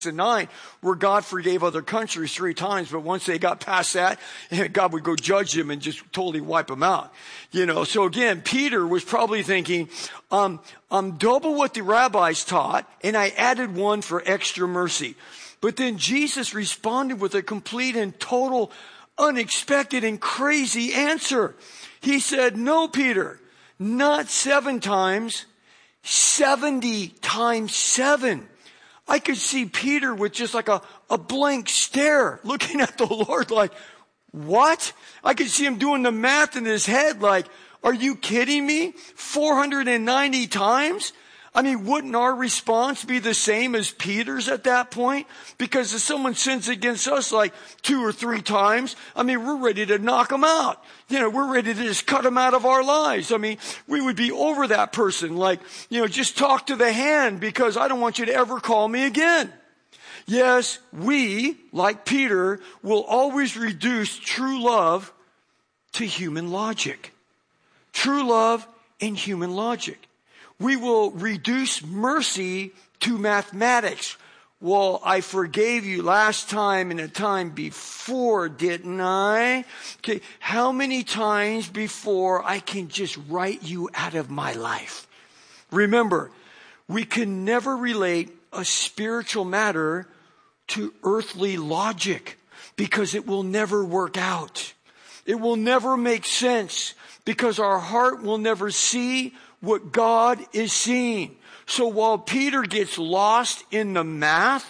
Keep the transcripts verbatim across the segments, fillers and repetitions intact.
nine, where God forgave other countries three times, but once they got past that, God would go judge them and just totally wipe them out. You know, so again, Peter was probably thinking, um, I'm double what the rabbis taught, and I added one for extra mercy. But then Jesus responded with a complete and total, unexpected and crazy answer. He said, no, Peter, not seven times, seventy times seven. I could see Peter with just like a, a blank stare looking at the Lord like, what? I could see him doing the math in his head like, are you kidding me? four hundred ninety times? I mean, wouldn't our response be the same as Peter's at that point? Because if someone sins against us like two or three times, I mean, we're ready to knock them out. You know, we're ready to just cut them out of our lives. I mean, we would be over that person. Like, you know, just talk to the hand because I don't want you to ever call me again. Yes, we, like Peter, will always reduce true love to human logic. True love and human logic. We will reduce mercy to mathematics. Well, I forgave you last time and a time before, didn't I? Okay, how many times before I can just write you out of my life? Remember, we can never relate a spiritual matter to earthly logic because it will never work out. It will never make sense because our heart will never see what God is seeing. So while Peter gets lost in the math,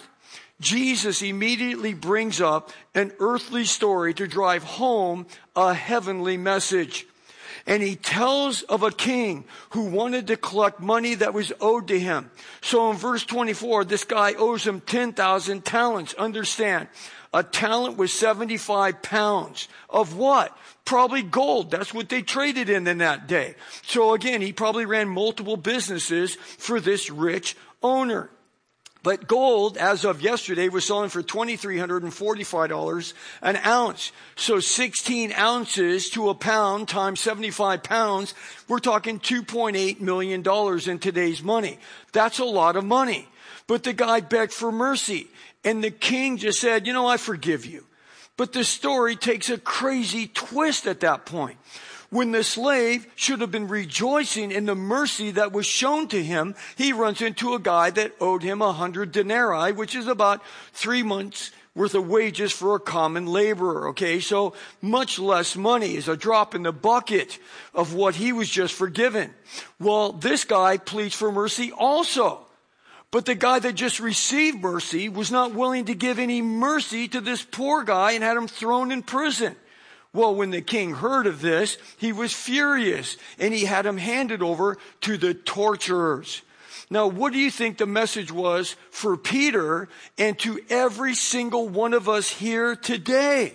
Jesus immediately brings up an earthly story to drive home a heavenly message. And he tells of a king who wanted to collect money that was owed to him. So in verse twenty-four, this guy owes him ten thousand talents. Understand, a talent was seventy-five pounds of what? Probably gold. That's what they traded in in that day. So again, he probably ran multiple businesses for this rich owner. But gold, as of yesterday, was selling for two thousand three hundred forty-five dollars an ounce. So sixteen ounces to a pound times seventy-five pounds, we're talking two point eight million dollars in today's money. That's a lot of money. But the guy begged for mercy. And the king just said, you know, I forgive you. But the story takes a crazy twist at that point. When the slave should have been rejoicing in the mercy that was shown to him, he runs into a guy that owed him a hundred denarii, which is about three months worth of wages for a common laborer. Okay, so much less money is a drop in the bucket of what he was just forgiven. Well, this guy pleads for mercy also. But the guy that just received mercy was not willing to give any mercy to this poor guy and had him thrown in prison. Well, when the king heard of this, he was furious and he had him handed over to the torturers. Now, what do you think the message was for Peter and to every single one of us here today?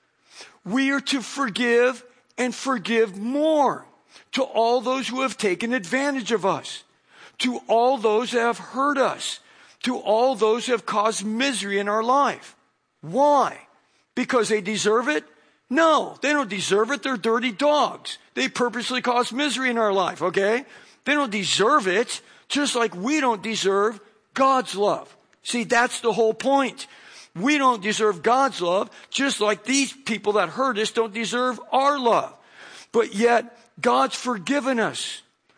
We are to forgive and forgive more to all those who have taken advantage of us. To all those that have hurt us, to all those who have caused misery in our life. Why? Because they deserve it? No, they don't deserve it. They're dirty dogs. They purposely cause misery in our life, okay? They don't deserve it, just like we don't deserve God's love. See, that's the whole point. We don't deserve God's love, just like these people that hurt us don't deserve our love. But yet, God's forgiven us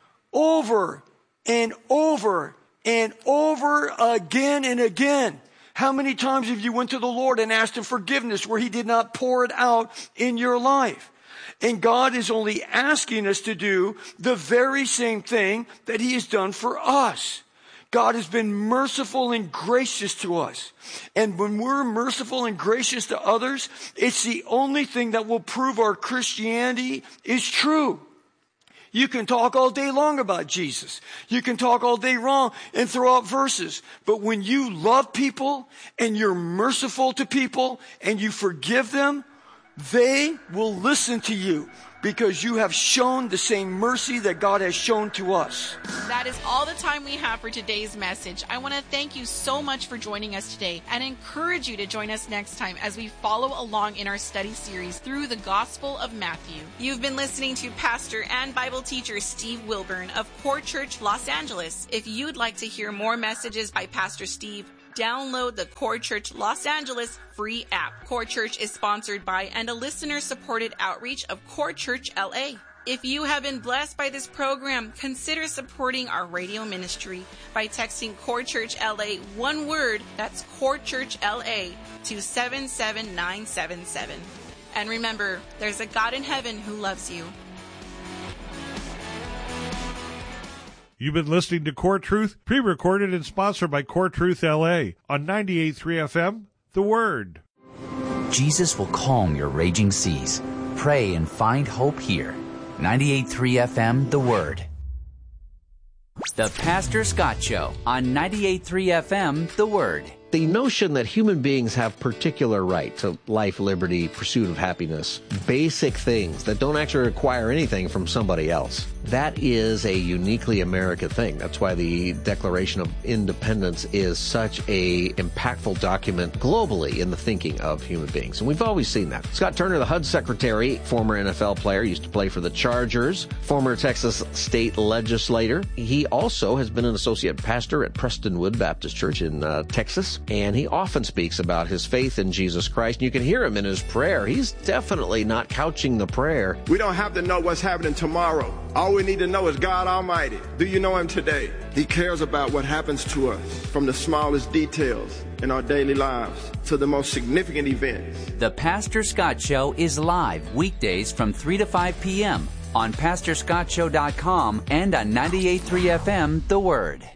over and over and over again and again. How many times have you went to the Lord and asked him forgiveness where he did not pour it out in your life? And God is only asking us to do the very same thing that he has done for us. God has been merciful and gracious to us. And when we're merciful and gracious to others, it's the only thing that will prove our Christianity is true. You can talk all day long about Jesus. You can talk all day long and throw out verses. But when you love people and you're merciful to people and you forgive them, they will listen to you because you have shown the same mercy that God has shown to us. That is all the time we have for today's message. I want to thank you so much for joining us today and encourage you to join us next time as we follow along in our study series through the Gospel of Matthew. You've been listening to Pastor and Bible teacher Steve Wilburn of Core Church, Los Angeles. If you'd like to hear more messages by Pastor Steve, download the Core Church Los Angeles free app. Core Church is sponsored by and a listener-supported outreach of Core Church L A. If you have been blessed by this program, consider supporting our radio ministry by texting Core Church L A, one word, that's Core Church L A, to seven seven nine seven seven. And remember, there's a God in heaven who loves you. You've been listening to Core Truth, pre-recorded and sponsored by Core Truth L A on ninety-eight point three F M, The Word. Jesus will calm your raging seas. Pray and find hope here. ninety-eight point three F M, The Word. The Pastor Scott Show on ninety-eight point three F M, The Word. The notion that human beings have particular right to life, liberty, pursuit of happiness, basic things that don't actually require anything from somebody else, that is a uniquely American thing. That's why the Declaration of Independence is such a impactful document globally in the thinking of human beings. And we've always seen that. Scott Turner, the H U D Secretary, former N F L player, used to play for the Chargers, former Texas state legislator. He also has been an associate pastor at Prestonwood Baptist Church in uh, Texas. And he often speaks about his faith in Jesus Christ. And you can hear him in his prayer. He's definitely not couching the prayer. We don't have to know what's happening tomorrow. All we need to know is God Almighty. Do you know Him today? He cares about what happens to us, from the smallest details in our daily lives to the most significant events. The Pastor Scott Show is live weekdays from three to five p.m. on pastor scott show dot com and on ninety-eight point three F M, The Word.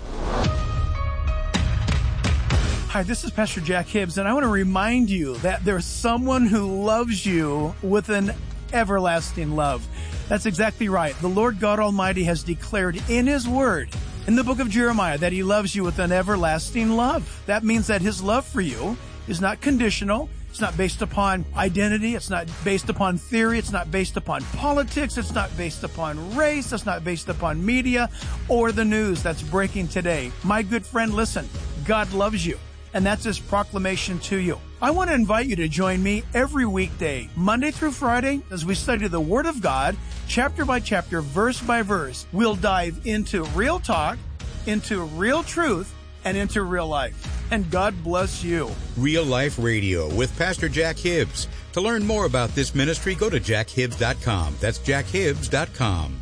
Hi, this is Pastor Jack Hibbs, and I want to remind you that there's someone who loves you with an everlasting love. That's exactly right. The Lord God Almighty has declared in His Word, in the book of Jeremiah, that He loves you with an everlasting love. That means that His love for you is not conditional. It's not based upon identity. It's not based upon theory. It's not based upon politics. It's not based upon race. It's not based upon media or the news that's breaking today. My good friend, listen, God loves you. And that's His proclamation to you. I want to invite you to join me every weekday, Monday through Friday, as we study the Word of God, chapter by chapter, verse by verse. We'll dive into real talk, into real truth, and into real life. And God bless you. Real Life Radio with Pastor Jack Hibbs. To learn more about this ministry, go to jack hibbs dot com. That's jack hibbs dot com.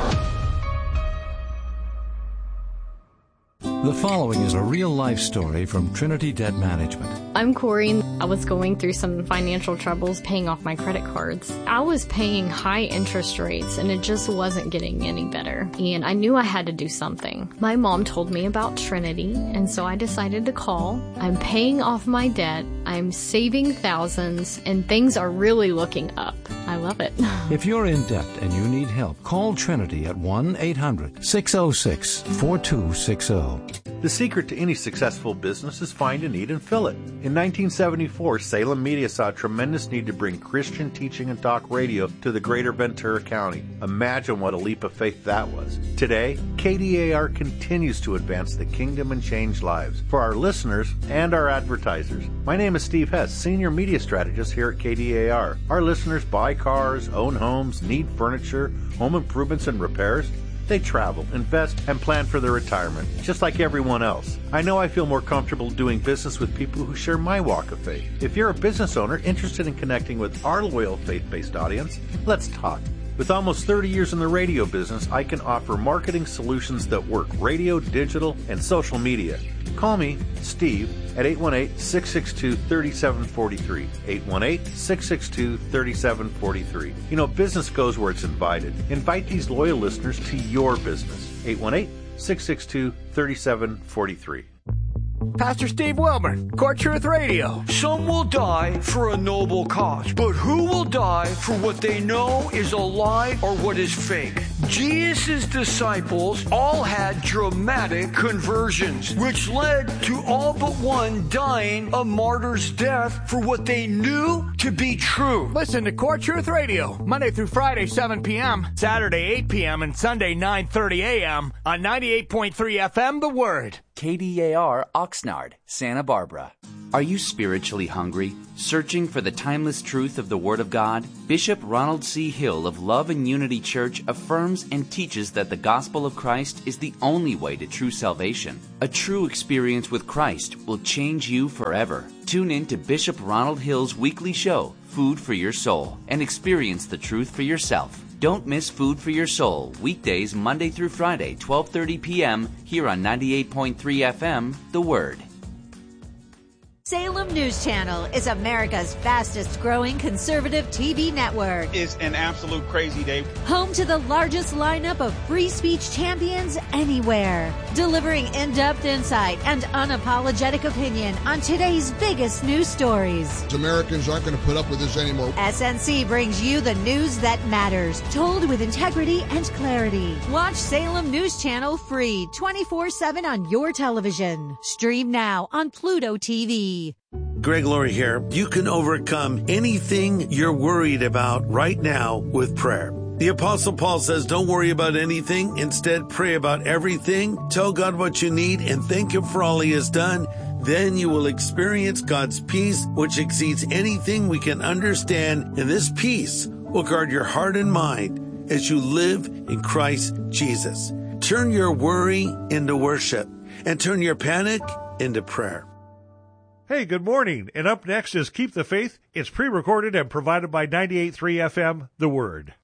The following is a real-life story from Trinity Debt Management. I'm Corey. I was going through some financial troubles paying off my credit cards. I was paying high interest rates, and it just wasn't getting any better. And I knew I had to do something. My mom told me about Trinity, and so I decided to call. I'm paying off my debt. I'm saving thousands, and things are really looking up. I love it. If you're in debt and you need help, call Trinity at one eight hundred six oh six four two six oh. The secret to any successful business is find a need and fill it. In nineteen seventy-four, Salem Media saw a tremendous need to bring Christian teaching and talk radio to the greater Ventura County. Imagine what a leap of faith that was. Today, K D A R continues to advance the kingdom and change lives for our listeners and our advertisers. My name is Steve Hess, Senior Media Strategist here at K D A R. Our listeners buy cars, own homes, need furniture, home improvements and repairs. They travel, invest, and plan for their retirement, just like everyone else. I know I feel more comfortable doing business with people who share my walk of faith. If you're a business owner interested in connecting with our loyal faith-based audience, let's talk. With almost thirty years in the radio business, I can offer marketing solutions that work radio, digital, and social media. Call me, Steve, at eight one eight, six six two, three seven four three. eight one eight, six six two, three seven four three. You know, business goes where it's invited. Invite these loyal listeners to your business. eight one eight, six six two, three seven four three. Pastor Steve Wilburn, Core Truth Radio. Some will die for a noble cause, but who will die for what they know is a lie or what is fake? Jesus' disciples all had dramatic conversions, which led to all but one dying a martyr's death for what they knew to be true. Listen to Core Truth Radio, Monday through Friday, seven p.m., Saturday, eight p.m., and Sunday, nine thirty a.m. on ninety-eight point three F M, The Word. K D A R, Oxnard, Santa Barbara. Are you spiritually hungry, searching for the timeless truth of the Word of God? Bishop Ronald C. Hill of Love and Unity Church affirms and teaches that the gospel of Christ is the only way to true salvation. A true experience with Christ will change you forever. Tune in to Bishop Ronald Hill's weekly show, Food for Your Soul, and experience the truth for yourself. Don't miss Food for Your Soul, weekdays Monday through Friday, twelve thirty p.m. here on ninety-eight point three F M, The Word. Salem News Channel is America's fastest growing conservative T V network. It's an absolute crazy day. Home to the largest lineup of free speech champions anywhere. Delivering in-depth insight and unapologetic opinion on today's biggest news stories. Americans aren't going to put up with this anymore. S N C brings you the news that matters, told with integrity and clarity. Watch Salem News Channel free twenty-four seven on your television. Stream now on Pluto T V. Greg Laurie here. You can overcome anything you're worried about right now with prayer. The Apostle Paul says, don't worry about anything. Instead, pray about everything. Tell God what you need and thank Him for all He has done. Then you will experience God's peace, which exceeds anything we can understand. And this peace will guard your heart and mind as you live in Christ Jesus. Turn your worry into worship and turn your panic into prayer. Hey, good morning. And up next is Keep the Faith. It's pre-recorded and provided by ninety-eight point three F M, The Word.